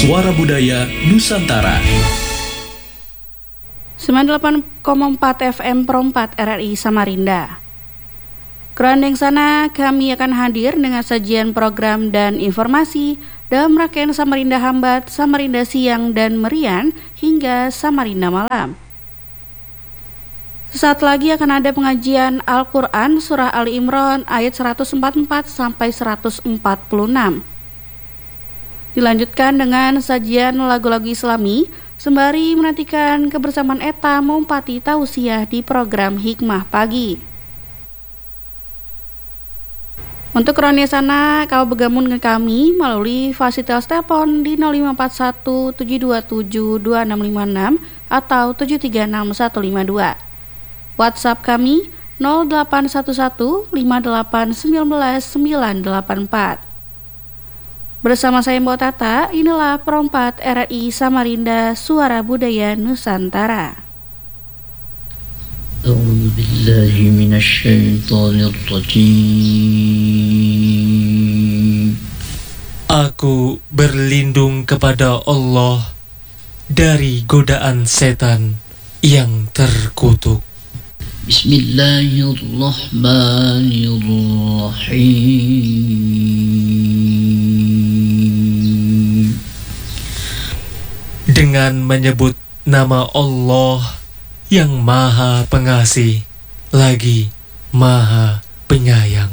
Suara Budaya Nusantara. 98,4 FM Pro 4 RRI Samarinda. Kerandeng sana kami akan hadir dengan sajian program dan informasi dalam rangkaian Samarinda Hambat, Samarinda Siang dan Merian hingga Samarinda Malam. Sesaat lagi akan ada pengajian Al-Quran Surah Ali Imran ayat 144 sampai 146. Dilanjutkan dengan sajian lagu-lagu Islami sembari menantikan kebersamaan Eta Mumpati Tausiah di program Hikmah Pagi. Untuk kronis sana, kau bergabung dengan kami melalui fasilitas telepon di 0541 727 2656 atau 736152. WhatsApp kami 0811 5819 984. Bersama saya Mbak Tata, inilah Pro 4 RRI Samarinda, Suara Budaya Nusantara. أعوذ بالله من الشيطان الرجيم. Aku berlindung kepada Allah dari godaan setan yang terkutuk. Bismillahirrahmanirrahim. Dengan menyebut nama Allah yang Maha Pengasih lagi Maha Penyayang.